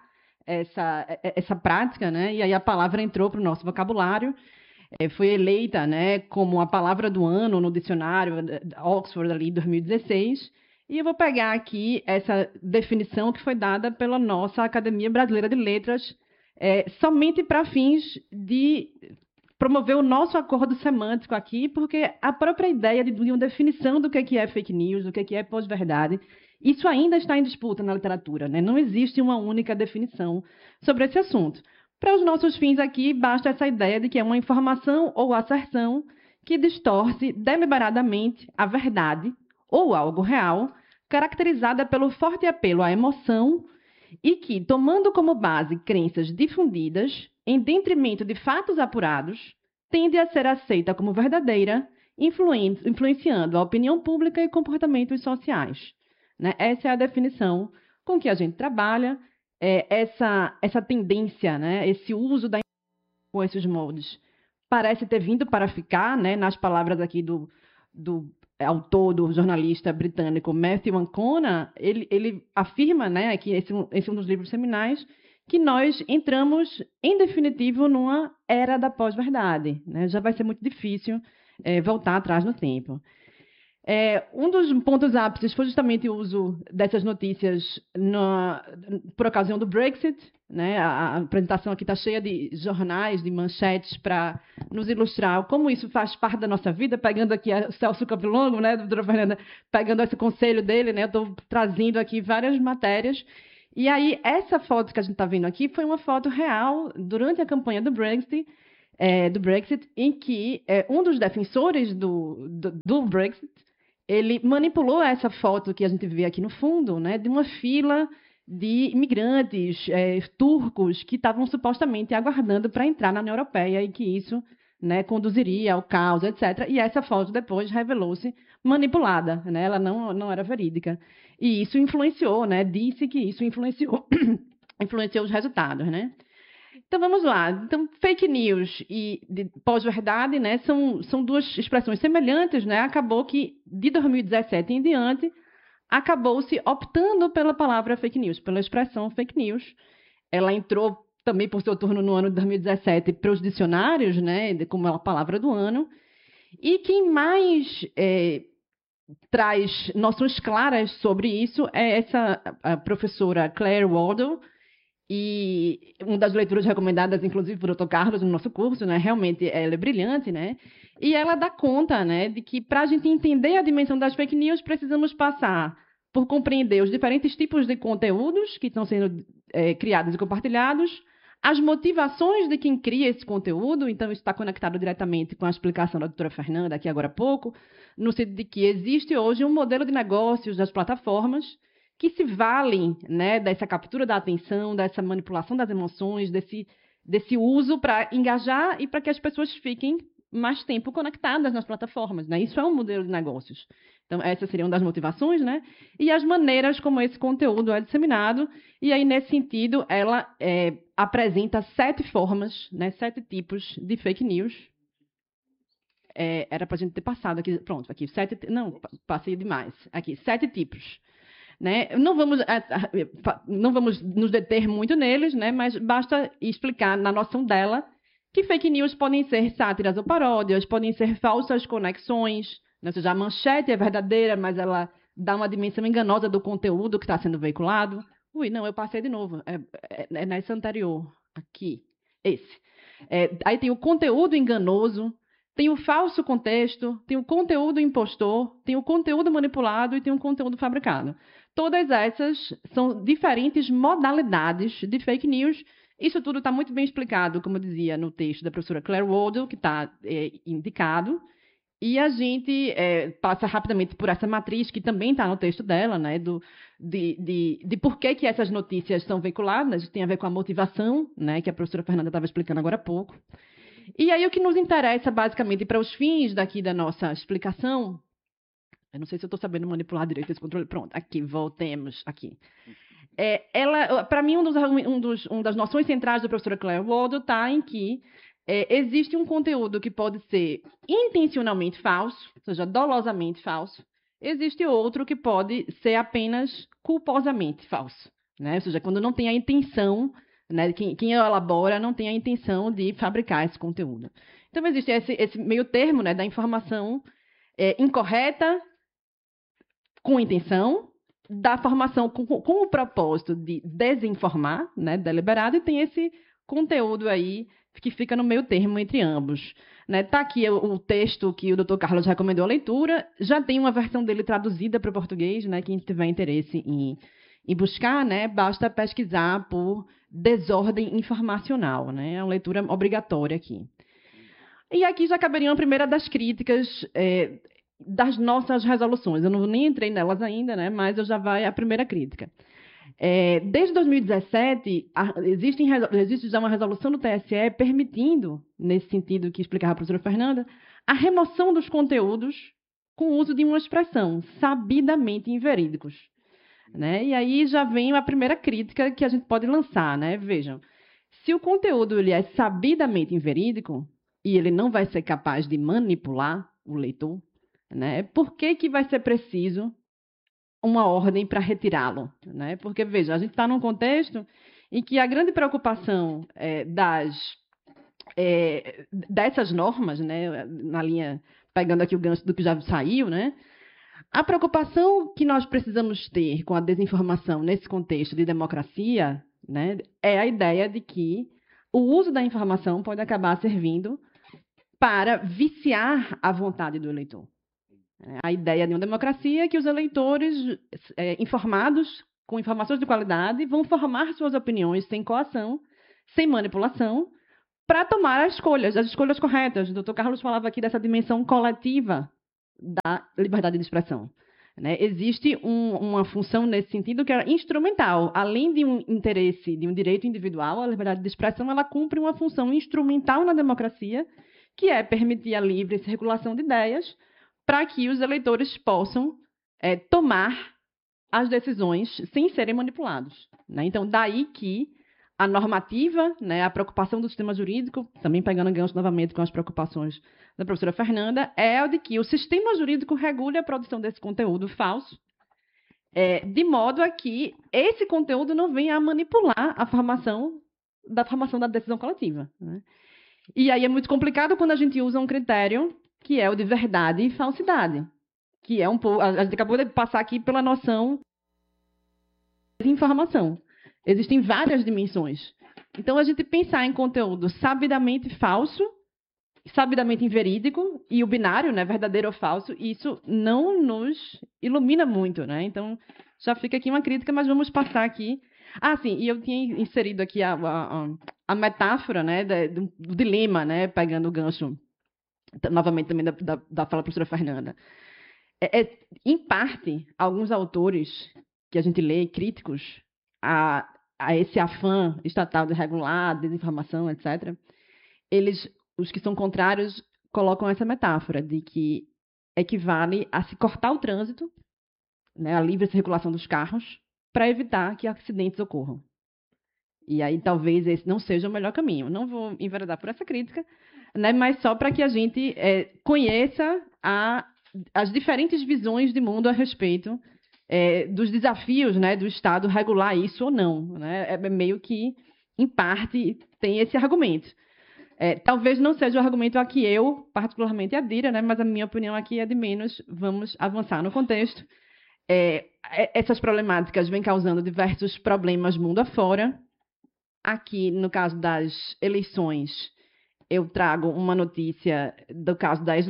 essa prática, né? E aí a palavra entrou para o nosso vocabulário, foi eleita, né, como a palavra do ano no dicionário Oxford ali 2016. E eu vou pegar aqui essa definição que foi dada pela nossa Academia Brasileira de Letras, somente para fins de promover o nosso acordo semântico aqui, porque a própria ideia de uma definição do que é fake news, do que é pós-verdade, isso ainda está em disputa na literatura, né? Não existe uma única definição sobre esse assunto. Para os nossos fins aqui, basta essa ideia de que é uma informação ou asserção que distorce deliberadamente a verdade ou algo real, caracterizada pelo forte apelo à emoção e que, tomando como base crenças difundidas, em detrimento de fatos apurados, tende a ser aceita como verdadeira, influenciando a opinião pública e comportamentos sociais. Né? Essa é a definição com que a gente trabalha, essa tendência, né? Esse uso com esses moldes, parece ter vindo para ficar, né? Nas palavras aqui do autor, do jornalista britânico Matthew Ancona, ele afirma, né, que esse é um dos livros seminais, que nós entramos, em definitivo, numa era da pós-verdade, né? Já vai ser muito difícil voltar atrás no tempo. Um dos pontos ápices foi justamente o uso dessas notícias por ocasião do Brexit, né? A apresentação aqui está cheia de jornais, de manchetes para nos ilustrar como isso faz parte da nossa vida, pegando aqui o Celso Campilongo, né, doutora Fernanda, pegando esse conselho dele, né, eu estou trazendo aqui várias matérias. E aí, essa foto que a gente está vendo aqui foi uma foto real durante a campanha do Brexit, em que um dos defensores do Brexit, ele manipulou essa foto que a gente vê aqui no fundo, né, de uma fila de imigrantes turcos que estavam supostamente aguardando para entrar na União Europeia e que isso, né, conduziria ao caos, etc. E essa foto depois revelou-se manipulada, né, ela não era verídica. E isso influenciou, né, disse que isso influenciou os resultados, né? Então, vamos lá. Então, fake news e pós-verdade, né, são duas expressões semelhantes, né? Acabou que, de 2017 em diante, acabou-se optando pela palavra fake news, pela expressão fake news. Ela entrou também, por seu turno, no ano de 2017, para os dicionários, né, como a palavra do ano. E quem mais traz noções claras sobre isso é a professora Claire Wardle, e uma das leituras recomendadas, inclusive, por Dr. Carlos no nosso curso, né? Realmente ela é brilhante, né? E ela dá conta, né, de que para a gente entender a dimensão das fake news, precisamos passar por compreender os diferentes tipos de conteúdos que estão sendo criados e compartilhados, as motivações de quem cria esse conteúdo, então isso está conectado diretamente com a explicação da doutora Fernanda aqui agora há pouco, no sentido de que existe hoje um modelo de negócios das plataformas que se valem, né, dessa captura da atenção, dessa manipulação das emoções, desse uso para engajar e para que as pessoas fiquem mais tempo conectadas nas plataformas, né? Isso é um modelo de negócios. Então, essas seriam das motivações, né? E as maneiras como esse conteúdo é disseminado. E aí, nesse sentido, ela apresenta 7 formas, né, 7 tipos de fake news. Era para a gente ter passado aqui. Pronto, aqui. Não, passei demais. Aqui, 7 tipos. Né? Não vamos nos deter muito neles, né? Mas basta explicar, na noção dela, que fake news podem ser sátiras ou paródias, podem ser falsas conexões, né? Ou seja, a manchete é verdadeira, mas ela dá uma dimensão enganosa do conteúdo que está sendo veiculado. Não, eu passei de novo. É nessa anterior. Aqui. Esse. Aí tem o conteúdo enganoso, tem o falso contexto, tem o conteúdo impostor, tem o conteúdo manipulado e tem o conteúdo fabricado. Todas essas são diferentes modalidades de fake news. Isso tudo está muito bem explicado, como eu dizia, no texto da professora Claire Wardle, que está indicado. E a gente passa rapidamente por essa matriz, que também está no texto dela, né, de por que essas notícias são veiculadas. Isso tem a ver com a motivação, né, que a professora Fernanda estava explicando agora há pouco. E aí o que nos interessa, basicamente, para os fins daqui da nossa explicação... Eu não sei se eu estou sabendo manipular direito esse controle. Pronto, aqui, voltemos aqui. Para mim, uma das noções centrais da professora Claire Wardle está em que existe um conteúdo que pode ser intencionalmente falso, ou seja, dolosamente falso. Existe outro que pode ser apenas culposamente falso, né? Ou seja, quando não tem a intenção, né, quem elabora não tem a intenção de fabricar esse conteúdo. Então, existe esse meio termo, né, da informação incorreta, com intenção, da formação com o propósito de desinformar, né, deliberado, e tem esse conteúdo aí que fica no meio termo entre ambos. Né? Tá aqui o texto que o Dr. Carlos recomendou a leitura, já tem uma versão dele traduzida para o português, né, quem tiver interesse em buscar, né, basta pesquisar por desordem informacional, né, é uma leitura obrigatória aqui. E aqui já caberia a primeira das críticas das nossas resoluções. Eu não nem entrei nelas ainda, né, mas já vai a primeira crítica. Desde 2017, existe já uma resolução do TSE permitindo, nesse sentido que explicava a professora Fernanda, a remoção dos conteúdos com o uso de uma expressão, sabidamente inverídicos. Né? E aí já vem a primeira crítica que a gente pode lançar. Né? Vejam, se o conteúdo ele é sabidamente inverídico e ele não vai ser capaz de manipular o leitor, né? Por que vai ser preciso uma ordem para retirá-lo? Né? Porque, veja, a gente está num contexto em que a grande preocupação dessas normas, né, na linha, pegando aqui o gancho do que já saiu, né, A preocupação que nós precisamos ter com a desinformação nesse contexto de democracia, né, é a ideia de que o uso da informação pode acabar servindo para viciar a vontade do eleitor. A ideia de uma democracia é que os eleitores informados, com informações de qualidade, vão formar suas opiniões sem coação, sem manipulação, para tomar as escolhas corretas. O Dr. Carlos falava aqui dessa dimensão coletiva da liberdade de expressão. Né? Existe uma função nesse sentido que é instrumental. Além de um interesse, de um direito individual, a liberdade de expressão ela cumpre uma função instrumental na democracia, que é permitir a livre circulação de ideias para que os eleitores possam tomar as decisões sem serem manipulados. Né? Então, daí que a normativa, né, a preocupação do sistema jurídico, também pegando gancho novamente com as preocupações da professora Fernanda, é o de que o sistema jurídico regule a produção desse conteúdo falso, de modo a que esse conteúdo não venha a manipular a formação da decisão coletiva. Né? E aí é muito complicado quando a gente usa um critério que é o de verdade e falsidade, que é um pouco... A gente acabou de passar aqui pela noção de informação. Existem várias dimensões. Então, a gente pensar em conteúdo sabidamente falso, sabidamente inverídico, e o binário, né, verdadeiro ou falso, isso não nos ilumina muito. Né? Então, já fica aqui uma crítica, mas vamos passar aqui. Ah, sim, e eu tinha inserido aqui a metáfora, né, do dilema, né, pegando o gancho, novamente também da fala da professora Fernanda. Em parte, alguns autores que a gente lê, críticos, a esse afã estatal de regular, desinformação, etc., os que são contrários, colocam essa metáfora de que equivale a se cortar o trânsito, né, a livre circulação dos carros, para evitar que acidentes ocorram. E aí talvez esse não seja o melhor caminho. Não vou enveredar por essa crítica, né, mas só para que a gente conheça as diferentes visões de mundo a respeito dos desafios, né, do Estado regular isso ou não. Né? É meio que, em parte, tem esse argumento. Talvez não seja o argumento a que eu, particularmente, adira, né, mas a minha opinião aqui é de menos. Vamos avançar no contexto. Essas problemáticas vêm causando diversos problemas mundo afora. Aqui, no caso das eleições, eu trago uma notícia do caso da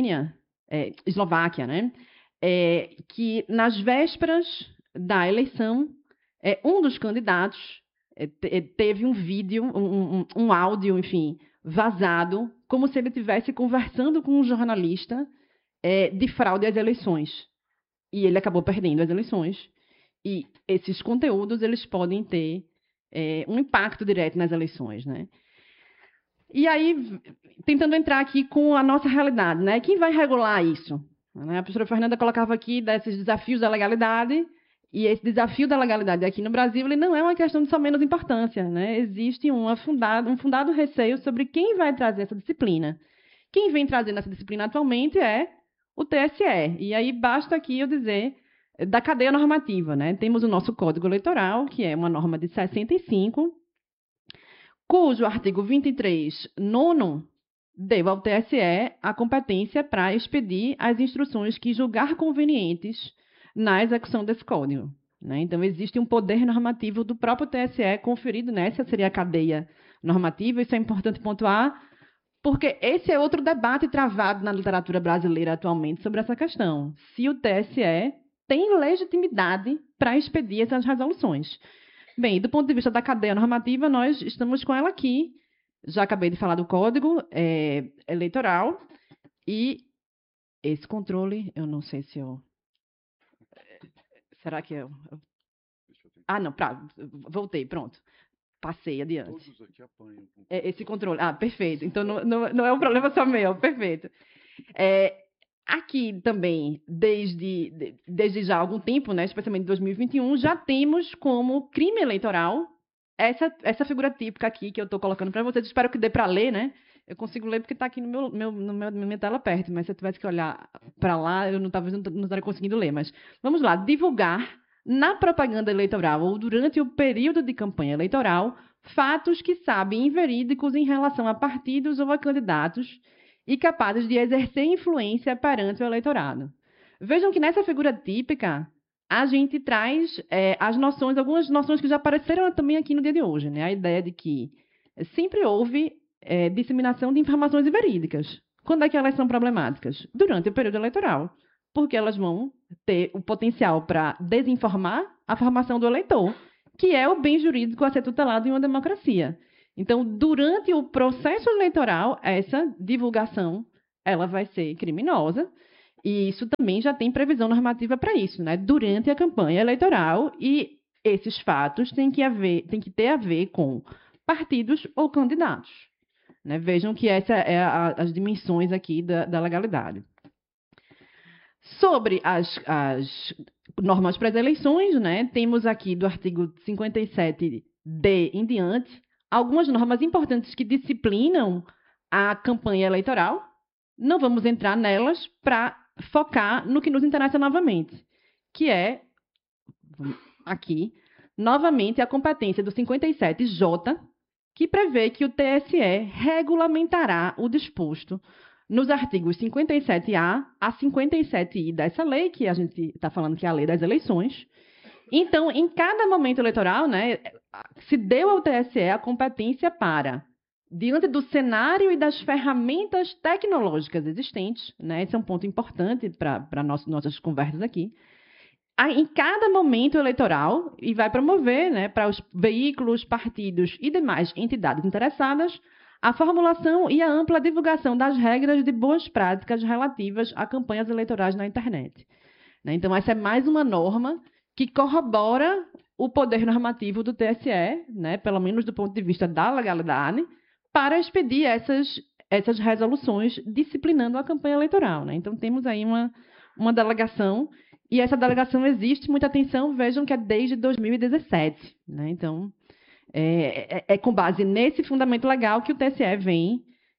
Eslováquia, né? Que nas vésperas da eleição, um dos candidatos teve um vídeo, um áudio, enfim, vazado, como se ele estivesse conversando com um jornalista de fraude às eleições. E ele acabou perdendo as eleições. E esses conteúdos eles podem ter um impacto direto nas eleições, né? E aí, tentando entrar aqui com a nossa realidade, né? Quem vai regular isso? A professora Fernanda colocava aqui desses desafios da legalidade, e esse desafio da legalidade aqui no Brasil ele não é uma questão de só menos importância. Né? Existe um fundado receio sobre quem vai trazer essa disciplina. Quem vem trazendo essa disciplina atualmente é o TSE. E aí basta aqui eu dizer da cadeia normativa. Né? Temos o nosso Código Eleitoral, que é uma norma de 65, cujo artigo 23, 9º, deu ao TSE a competência para expedir as instruções que julgar convenientes na execução desse código. Né? Então, existe um poder normativo do próprio TSE conferido nessa, seria a cadeia normativa. Isso é importante pontuar, porque esse é outro debate travado na literatura brasileira atualmente sobre essa questão. Se o TSE tem legitimidade para expedir essas resoluções. Bem, do ponto de vista da cadeia normativa, nós estamos com ela aqui. Já acabei de falar do Código Eleitoral e esse controle, eu não sei se eu... Será que eu... Ah, não, voltei, pronto. Passei adiante. Todos aqui apanham. Esse controle, perfeito. Então, não é um problema só meu, perfeito. Aqui também, desde já há algum tempo, né, especialmente em 2021, já temos como crime eleitoral essa figura típica aqui que eu estou colocando para vocês. Espero que dê para ler, né? Eu consigo ler porque está aqui na minha tela perto, mas se eu tivesse que olhar para lá, eu talvez não estaria conseguindo ler. Mas vamos lá. Divulgar na propaganda eleitoral ou durante o período de campanha eleitoral fatos que sabem inverídicos em relação a partidos ou a candidatos e capazes de exercer influência perante o eleitorado. Vejam que nessa figura típica, a gente traz algumas noções que já apareceram também aqui no dia de hoje, né? A ideia de que sempre houve disseminação de informações inverídicas. Quando é que elas são problemáticas? Durante o período eleitoral, porque elas vão ter o potencial para desinformar a formação do eleitor, que é o bem jurídico a ser tutelado em uma democracia. Então, durante o processo eleitoral, essa divulgação ela vai ser criminosa, e isso também já tem previsão normativa para isso, né? Durante a campanha eleitoral, e esses fatos têm que ter a ver com partidos ou candidatos. Né? Vejam que essas as dimensões aqui da legalidade. Sobre as normas para as eleições, né? Temos aqui do artigo 57D em diante algumas normas importantes que disciplinam a campanha eleitoral. Não vamos entrar nelas para focar no que nos interessa novamente, que é, aqui, novamente, a competência do 57J, que prevê que o TSE regulamentará o disposto nos artigos 57A a 57I dessa lei, que a gente está falando que é a lei das eleições. Então, em cada momento eleitoral, né, se deu ao TSE a competência para, diante do cenário e das ferramentas tecnológicas existentes, né, esse é um ponto importante para nossas conversas aqui, em cada momento eleitoral, e vai promover, né, para os veículos, partidos e demais entidades interessadas, a formulação e a ampla divulgação das regras de boas práticas relativas a campanhas eleitorais na internet. Né? Então, essa é mais uma norma que corrobora o poder normativo do TSE, né, pelo menos do ponto de vista da legalidade, para expedir essas resoluções disciplinando a campanha eleitoral. Né? Então, temos aí uma delegação, e essa delegação existe, muita atenção, vejam que é desde 2017. Né? Então, é com base nesse fundamento legal que o TSE vem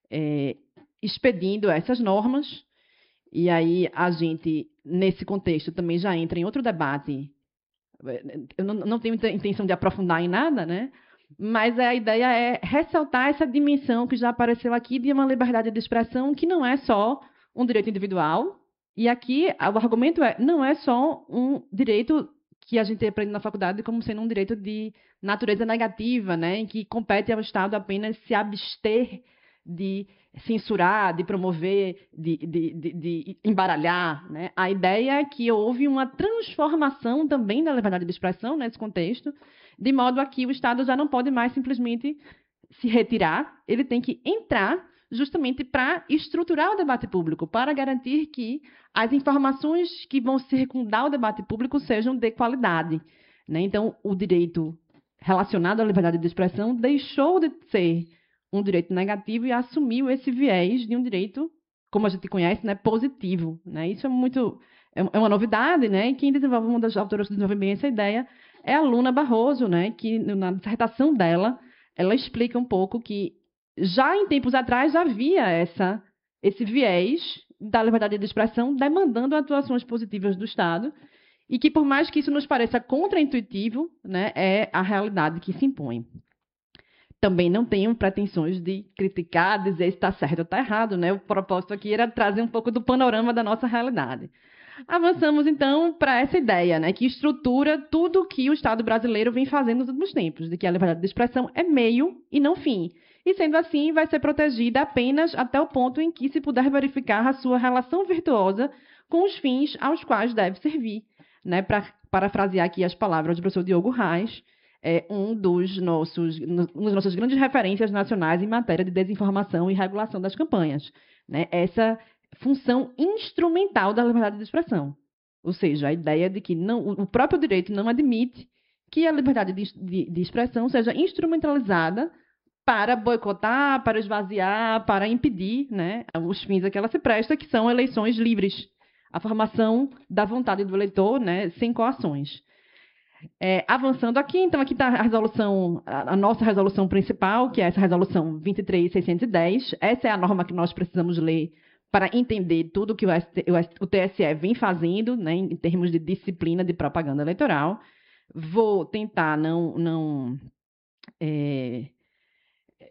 expedindo essas normas, e aí a gente, nesse contexto, também já entra em outro debate. Eu não tenho intenção de aprofundar em nada, né? Mas a ideia é ressaltar essa dimensão que já apareceu aqui de uma liberdade de expressão que não é só um direito individual, e aqui o argumento não é só um direito que a gente aprende na faculdade como sendo um direito de natureza negativa, né, em que compete ao Estado apenas se abster de censurar, de promover, de embaralhar. Né? A ideia é que houve uma transformação também da liberdade de expressão nesse contexto, de modo a que o Estado já não pode mais simplesmente se retirar, ele tem que entrar justamente para estruturar o debate público, para garantir que as informações que vão circundar o debate público sejam de qualidade. Né? Então, o direito relacionado à liberdade de expressão deixou de ser um direito negativo e assumiu esse viés de um direito, como a gente conhece, né, positivo. Né? Isso é uma novidade, né? E quem desenvolve, uma das autoras que desenvolve bem essa ideia é a Luna Barroso, né? Que na dissertação dela, ela explica um pouco que já em tempos atrás havia esse viés da liberdade de expressão demandando atuações positivas do Estado e que, por mais que isso nos pareça contraintuitivo, né, é a realidade que se impõe. Também não tenho pretensões de criticar, dizer se está certo ou está errado. Né? O propósito aqui era trazer um pouco do panorama da nossa realidade. Avançamos, então, para essa ideia, né, que estrutura tudo o que o Estado brasileiro vem fazendo nos últimos tempos, de que a liberdade de expressão é meio e não fim. E, sendo assim, vai ser protegida apenas até o ponto em que se puder verificar a sua relação virtuosa com os fins aos quais deve servir. Né? Para parafrasear aqui as palavras do professor Diogo Reis, uma das nossas grandes referências nacionais em matéria de desinformação e regulação das campanhas. Né? Essa função instrumental da liberdade de expressão. Ou seja, a ideia de que o próprio direito não admite que a liberdade de expressão seja instrumentalizada para boicotar, para esvaziar, para impedir, né, os fins a que ela se presta, que são eleições livres, a formação da vontade do eleitor, né, sem coações. Avançando aqui, então, aqui está a nossa resolução principal, que é essa resolução 23.610. Essa é a norma que nós precisamos ler para entender tudo que o TSE vem fazendo, né, em termos de disciplina de propaganda eleitoral. Vou tentar não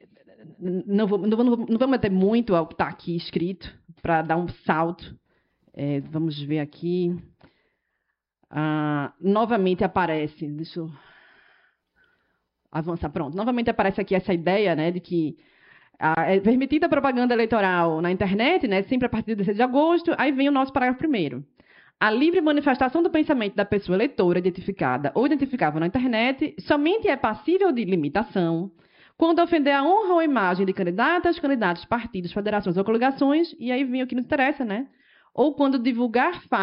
vou meter muito ao que está aqui escrito, para dar um salto Vamos ver aqui. Novamente aparece, deixa eu avançar, pronto. Novamente aparece aqui essa ideia, né, de que é permitida a propaganda eleitoral na internet, né, sempre a partir do 16 de agosto, aí vem o nosso parágrafo 1º. A livre manifestação do pensamento da pessoa eleitora identificada ou identificável na internet somente é passível de limitação quando ofender a honra ou a imagem de candidatas, candidatos, partidos, federações ou coligações, e aí vem o que nos interessa, né? Ou quando divulgar fatos